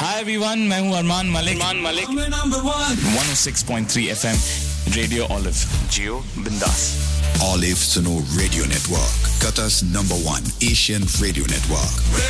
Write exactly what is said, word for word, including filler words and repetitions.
Hi everyone, मैं हूं Armaan Malik Armaan Malik number one one oh six point three F M radio olive जियो बिंदास Olive Suno Radio Network, Qatar's number one Asian radio network.